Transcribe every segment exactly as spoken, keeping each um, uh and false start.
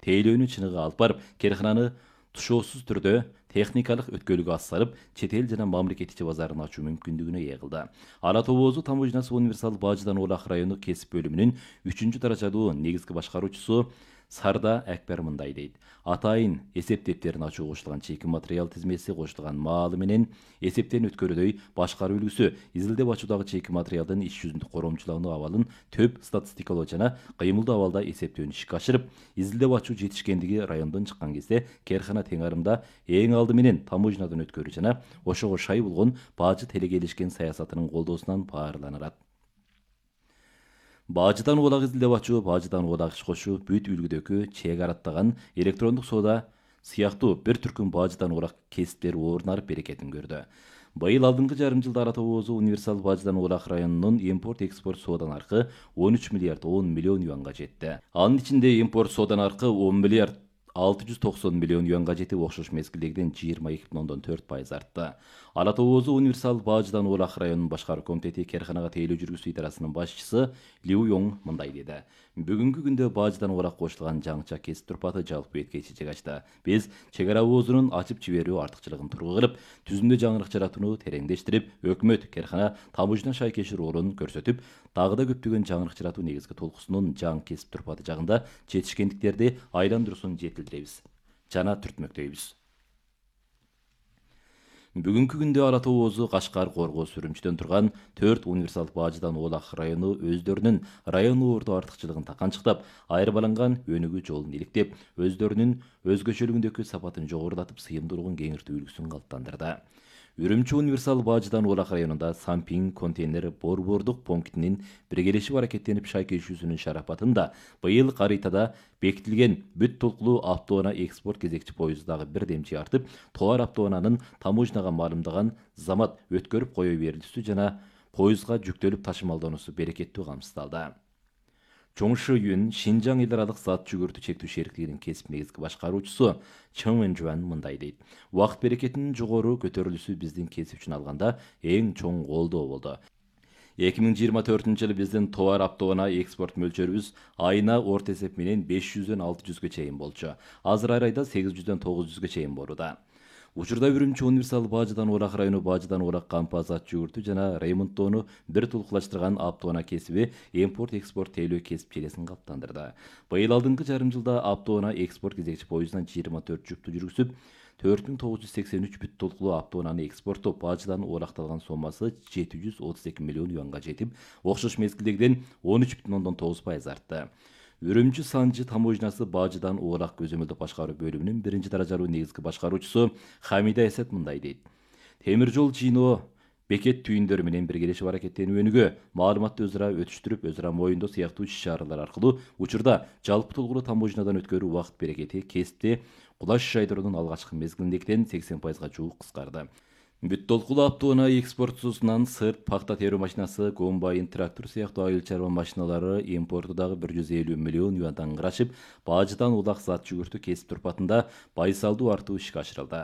тейлөөнү чыныгы алып барып, керхананы тушоосуз түрдө техникалык өткөлүгү ассарып, чет эл жана мамлекет ичи базарын ачуу мүмкүндүгүнө ээ кылды. Ала Тобозу таможнясы универсал бажыдан Оолак району кесип бөлүмүнүн үчүнчү даражалуу негизги башкаруучусу Сарда Акбар мындай дейт. Атайын эсеп дептерин ачуу кошулган чеки материал тизмеси кошулган маалы менен эсептен өткөрүүдөй башкаруу үлгүсү изилдеп ачуудагы чеки материалдын иш жүзүндө коромчулануу абалын төп статистикалоо жана кыймылдуу абалда эсептөөнү ишке ашырып, изилдеп ачуу жетишкендиги райондон чыккан кезде керхана тең арымда эң алды менен таможнядан өткөрүү жана ошого шай болгон бажы телегелишкен саясатынын колдоосунан баарыланат. Бажыдан Оолак изилдеп ачуу, бажыдан Оолак иш кошуу бүт үлгүдөгү чек араттаган электрондук соода сыяктуу бир түркүм бажыдан Оолак кесиптери орун алып берекетин көрдү. Быйыл алдыңкы жарым жылда Ала Тобозу универсал бажыдан Оолак районунун импорт-экспорт соода наркы он үч миллиард он миллион юанга жетти. Анын ичинде импорт соода наркы он миллиард алты жүз токсон миллион юанга жетип, окшош мезгилдегиден жыйырма эки бүтүн ондон төрт пайыз артты. Ала Тобозу универсал бажыдан Оолак районунун башкаруу комитети керханага тейлөө жүргүзүү идарасынын башчысы Лю Йонг мындай деди. Бүгүнкү күндө бажыдан Оолак кошулган жаңыча кесип турпаты жалпы бетке чечек ачты. Биз чек ара оозунун ачып жиберүү артыкчылыгын тургу кылып, түзүмдө жаңырык жаратууну тереңдештирип, өкмөт керхана таможня шайкеши ролун көрсөтүп, дагы да көптөгөн жаңырык жаратуу негизги толкусунун жаңы кесип турпаты жагында жетишкендиктерди айландыруусун жетилдиребиз жана түртмөктөйбүз. Бүгүнкү күндө Ала Тобозу, Кашкар, Коргоз, Үрүмчүдөн турган төрт универсал бажыдан Оолак району өздөрүнүн район орду артыкчылыгын таканчыктап, айырбаланган өнүгүү жолун иликтеп, өздөрүнүн өзгөчөлүгүндөгү сапатын жогорулатып, сыйымдуулугун кеңиртүү үлгүсүн калыптандырды. Үрүмчү универсал бажыдан Оолак районунда Сампин контейнер борбордук пунктинин биргелешип аракеттенип шайкешүүсүнүн шарапатында быйыл каритада бекитилген бүт толкулуу автоунаа экспорт кезекчи поезду дагы бир демчи артып, товар автоунаанын таможняга маалымдаган замат өткөрүп кое берилүүсү жана поездга жүктөлүп ташымалдануусу берекеттүү камсыздалды. Чоңшу Юн Шинжаң эл аралык зат жүгүртүү чектүү шериктигинин кесип негизги башкаруучусу Чың Энжуан мындай дейт. Убакыт берекетинин жогору көтөрүлүүсү биздин кесип үчүн алганда эң чоң колдоо болду. эки миң жыйырма төртүнчү жылы биздин товар автоунаа экспорт мөлчөрүбүз айына орто эсеп менен беш жүздөн алты жүзгө чейин болчу. Азыр ар айда сегиз жүздөн тогуз жүзгө чейин болууда. Учурда Үрүмчү универсал бажыдан Оолак району бажыдан Оолак кампа зат жүгүртүү жана ремонттоону бир тулкулаштырган автоунаа кесиби импорт-экспорт тейлөө кесип челесин калыптандырды. Быйыл алдыңкы жарым жылда автоунаа экспорт кезекчи поездунан жыйырма төрт жүктү жүргүзүп, төрт миң тогуз жүз сексен үч бүт толкулуу автоунааны экспорттоп, бажыдан Оолакталган сомасы жети жүз отуз эки миллион юанга жетип, окшош мезгилдегиден он үч бүтүн ондон тогуз пайыз артты. Үрүмчү Санжы таможнясы бажыдан Оолак көзөмөлдүк башкаруу бөлүмүнүн биринчи даражалуу негизги башкаруучусу Хамида Эсет мындай дейт. Темир жол жыйноо бекет түйүндөрү менен биргелешип аракеттенүү өнүгүү, маалыматты өз ара өтүштүрүп, өз ара моюндоо сыяктуу иш-чаралар аркылуу учурда жалпы толкулуу таможнядан өткөрүү убакыт берекети кесипти кулаш жайдыруунун алгачкы мезгилиндегиден сексен пайызга жуук кыскарды. Бүт толкулуу автоунаа экспортчусунан сырт, пахта терүү машинасы, комбайн, трактор сыяктуу айыл чарба машиналары импорту дагы бир жүз элүү миллион юандан ырашып, бажыдан Оолак зат жүгүртүү кесип турпатында байсалдуу артуу ишке ашырылды.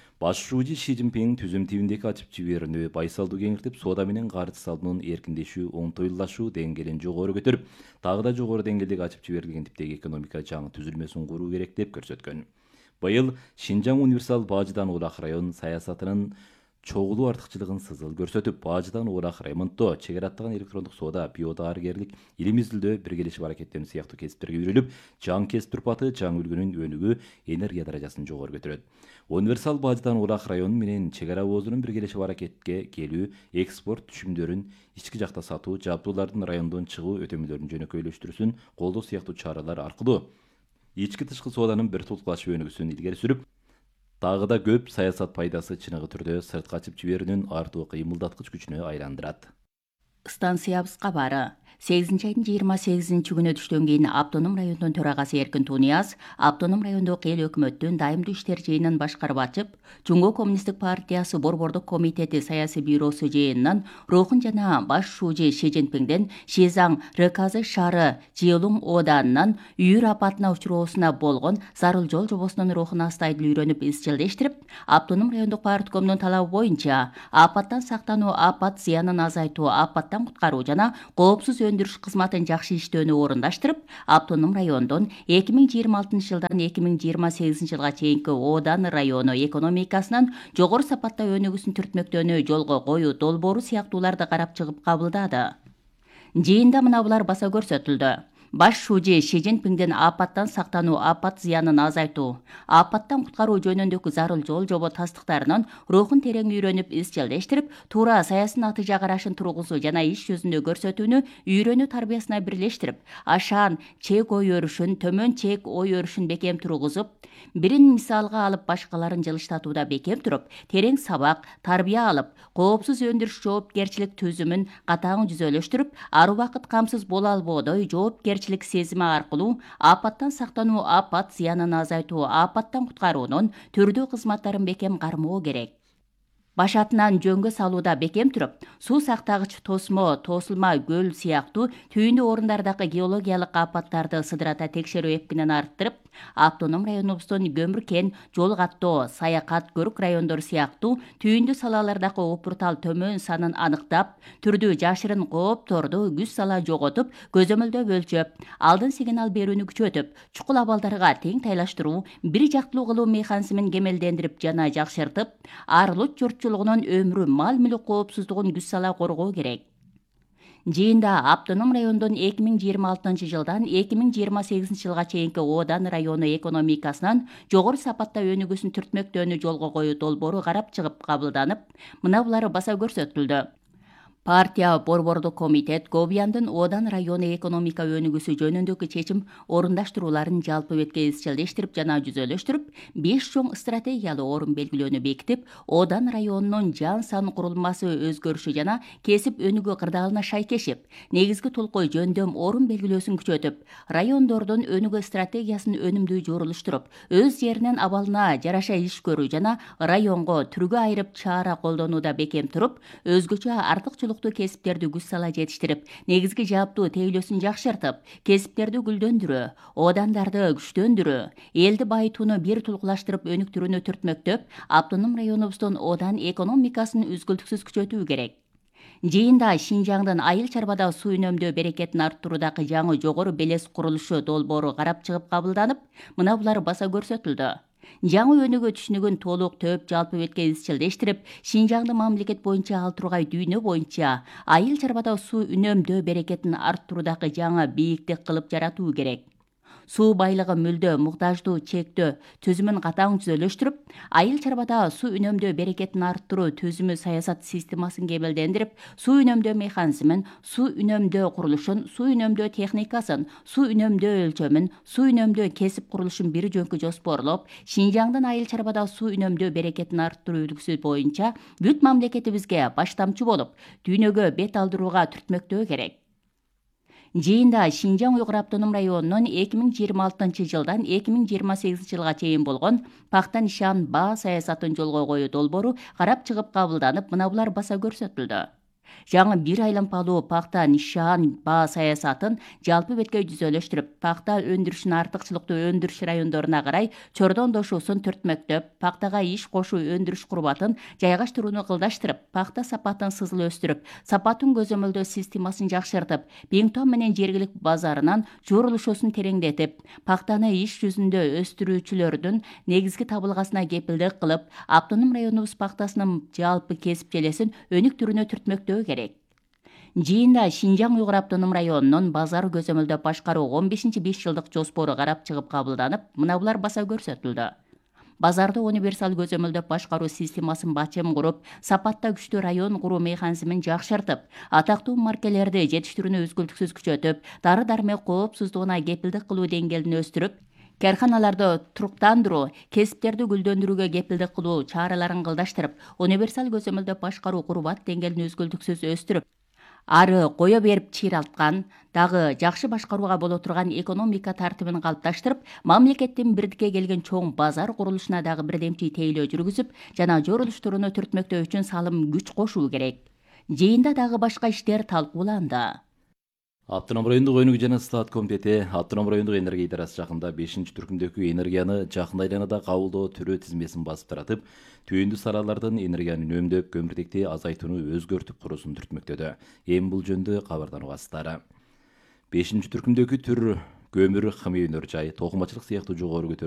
Башчы Ши Цзиньпин түзүм тибиндеги ачып жиберүүнү байсалдуу кеңиртип, соода менен карыз салуунун эркиндешүү, оңтойлуулашуу деңгээлин жогору көтөрүп, дагы да жогору деңгээлдеги ачып жиберилген типтеги экономика жаңы түзүлмөсүн куруу керек деп көрсөткөн. Быйыл Шинжаң универсал бажыдан Оолак район саясатынын чогулуу артыкчылыгын сызыл көрсөтүп, бажыдан Оолак ремонттоо, чек араттаган электрондук соода, биодаарыгерлик, илим изилдөө, биргелешип аракеттенүү сыяктуу кесиптерге үйрүлүп, жаңы кесип турпаты, жаңы үлгүнүн өнүгүү, энергия даражасын жогору көтөрөт. Универсал бажыдан Оолак району менен чек ара оозунун биргелешип аракетке келүү, экспорт түшүмдөрүн ички жакта сатуу, жабдуулардын райондон чыгуу өтөмөлөрүн жөнөкөйлөштүрүүсүн колдоо сыяктуу чаралар аркылуу ички тышкы сооданын бир тулкулашуу өнүгүүсүн илгери сүрүп, дагы да көп саясат пайдасы чыныгы түрдө сыртка ачып жиберүүнүн артуу кыймылдаткыч күчүнө айландырат. Станциябыз кабары. сегизинчи айдын жыйырма сегизинчи күнү түштөн кийин автоном райондун төрагасы Эркин Тунияз автоном райондук эл өкмөттүн дайымдуу иштер жыйынын башкарып ачып, Жумгоо коммунисттик партиясы борбордук комитети саясий бюросу жыйынынан Рохун жана баш шуужи Ши Цзиньпинден Шизаң РКЗ шаары Жиелуң ооданынан үйүр апатына учуроосуна болгон зарыл жол жобосунун рухун астайдыл үйрөнүп изчилдештирип, автоном райондук парткомдун талабы боюнча апаттан сактануу, апат зыянын азайтуу, апаттан куткаруу жана коопсуз өндүрүш кызматын жакшы иштөөнү орундаштырып, автоном райондон эки миң жыйырма алтынчы жылдан эки миң жыйырма сегизинчи жылга чейинки Одан району экономикасынан жогору сапатта өнүгүүсүн түртмөктөөнү жолго коюу долбоору сыяктууларды карап чыгып кабылдады. Жыйында мына булар баса көрсөтүлдү. Баш шужи Ши Цзиньпиндин апаттан сактануу, апат зыянын азайтуу, апаттан куткаруу жөнүндөгү зарыл жол жобо тастыктарынын рухун терең үйрөнүп, изчилдештирип, туура саясий натыйжа карашын тургузуу жана иш жүзүндө көрсөтүүнү үйрөнүү тарбиясына бирлештирип, ашаан чек ой өрүшүн, төмөн чек ой өрүшүн бекем тургузуп, бирин мисалга алып башкаларын жылыштатууда бекем туруп, терең сабак, тарбия алып, коопсуз өндүрүш жоопкерчилик түзүмүн катаң жүзөлөштүрүп, ар убакыт камсыз боло албоодой жоопкерчилик сезими аркылуу апаттан сактануу, апат зыянын азайтуу, апаттан куткаруунун түрдүү кызматтарын бекем кармоо керек. Баш атынан жөнгө салууда бекем туруп, суу сактагыч тосмо, тосулма көл сыяктуу түйүндүү орундардагы геологиялык апаттарды сыдырата текшерүү эпкинин арттырып, автоном районубуздун көмүр кен, жол каттоо, саякат, көрүк райондору сыяктуу түйүндүү салалардагы опуртал төмөн санын аныктап, түрдүү жашырын коопторду күч сала жоготуп, көзөмөлдөп өлчөп, алдын сигнал берүүнү күчөтүп, чукул абалдарга тең тайлаштыруу, бир жактылуу кылуу механизмин кемелдендирип жана жакшыртып, арылыч журтчулугунун өмүрү, мал мүлүк коопсуздугун күч сала коргоо керек. Жыйында автоном райондон эки миң жыйырма алтынчы жылдан эки миң жыйырма сегизинчи жылга чейинки Одан району экономикасынан жогору сапатта өнүгүүсүн түртмөктөөнү жолго коюу долбоору карап чыгып кабылданып, мына булар баса көрсөтүлдү. Партия борбордук комитет Гобияндын Одан району экономика өнүгүүсү жөнүндөгү чечим орундаштырууларын жалпы бетке изчилдештирип жана жүзөлөштүрүп, беш чоң стратегиялуу орун белгилөөнү бекитип, Одан районунун жан сан курулмасы өзгөрүшү жана кесип өнүгүү кырдаалына шайкешип, негизги толкой жөндөм орун белгилөөсүн күчөтүп, райондордун өнүгүү стратегиясын өнүмдүү жорулуштуруп, өз жеринин абалына жараша иш көрүү жана районго түргө айырып чара колдонууда бекем туруп, өзгөчө артыкчылык кесиптерди күч сала жетиштирип, негизги жааптуу тейлөөсүн жакшыртып, кесиптерди гүлдөндүрүү, одандарды күчтөндүрүү, элди байытууну бир тулкулаштырып өнүктүрүүнү түртмөктөп, автоном районубуздун Одан экономикасын үзгүлтүксүз күчөтүү керек. Жыйында Шинжаңдын айыл чарбада суу үнөмдөө берекетин арттыруудагы жаңы жогору белес курулушу долбоору карап чыгып кабылданып, мына булар баса көрсөтүлдү. Жаңы өнүгүү түшүнүгүн толук төп жалпы бетке изчилдештирип, Шинжаңды мамлекет боюнча ал тургай дүйнө боюнча айыл чарбада суу үнөмдөө берекетин арттыруудагы жаңы бийиктик кылып жаратуу керек. Суу байлыгы мүлдө муктаждуу чектөө түзүмүн катаң түзөлөштүрүп, айыл чарбада суу үнөмдөө берекетин арттыруу түзүмү саясат системасын кемелдендирип, суу үнөмдөө механизмин, суу үнөмдөө курулушун, суу үнөмдөө техникасын, суу үнөмдөө өлчөмүн, суу үнөмдөө кесип курулушун бир жөнкү жоспорлоп, Шинжаңдын айыл чарбада суу үнөмдөө берекетин арттыруу үлгүсү боюнча бүт мамлекетибизге баштамчы болуп, дүйнөгө бет алдырууга түртмөктөө керек. Жыйында Шинжаң Уйгур автоном районунун эки миң жыйырма алтынчы жылдан эки миң жыйырма сегизинчи жылга чейин болгон пакта нишан баа саясатын жолго коюу долбоору карап чыгып кабылданып, мына булар баса көрсөтүлдү. Жаңы бир айлампалуу пакта нишан баа саясатын жалпы бетке жүзөлөштүрүп, пакта өндүрүшүн артыкчылыктуу өндүрүш райондоруна карай чордондошуусун түртмөктөп, пактага иш кошуу өндүрүш курбатын жайгаштырууну кылдаштырып, пакта сапатын сызыл өстүрүп, сапатын көзөмөлдөө системасын жакшыртып, Биңтон менен жергилик базарынан журулушуусун тереңдетип, пактаны иш жүзүндө өстүрүүчүлөрдүн негизги табылгасына кепилдик кылып, автоном районубуз пактасынын жалпы кесип желесин өнүктүрүүнү түртмөктөө керек. Жыйында Шинжаң Уйгур автоном районунун базар көзөмөлдөп башкаруу он бешинчи беш жылдык жоспору карап чыгып кабылданып, мына булар баса көрсөтүлдү. Базарды универсал көзөмөлдөп башкаруу системасын бачым куруп, сапатта күчтүү район куруу механизмин жакшыртып, атактуу маркелерди жетиштирүүнү үзгүлтүксүз күчөтүп, дары-дармек коопсуздугуна кепилдик кылуу деңгээлин өстүрүп, карханаларды туруктандыруу, кесиптерди гүлдөндүрүүгө кепилдик кылуу чараларын кылдаштырып, универсал көзөмөлдөп башкаруу курбат деңгээлин үзгүлтүксүз өстүрүп, ары кое берип чыйралткан, дагы жакшы башкарууга боло турган экономика тартибин калыпташтырып, мамлекеттин бирдикке келген чоң базар курулушуна дагы бирдемчи тейлөө жүргүзүп, жана жорулуштууну түртмөктөө үчүн салым күч кошуу керек. Жыйында дагы башка иштер талкууланды. Автоном райондук өнүгүү жана стат комитети автоном райондук энергия идарасы жакында бешинчи түркүмдөгү энергияны жакын айланада кабылдоо түрөө тизмесин басып таратып, түйүндүү салалардан энергияны үнөмдөп, көмүртекти азайтууну өзгөртүп куруусун түртмөктөдү. Эми бул жөнүндө кабардануу басылары. бешинчи түркүмдөгү түр көмүр, химия өнөр жайы, токумачылык сыяктуу жогору